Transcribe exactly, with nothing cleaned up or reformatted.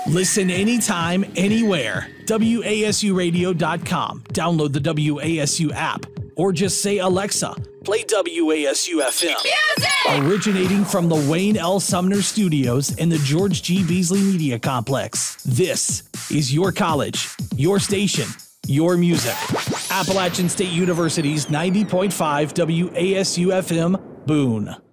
Listen anytime, anywhere. W A S U radio dot com. Download the W A S U app. Or just say, Alexa, play W A S U F M. Music! Originating from the Wayne L. Sumner Studios in the George G. Beasley Media Complex. This is your college, your station, your music. Appalachian State University's ninety point five W A S U F M, Boone.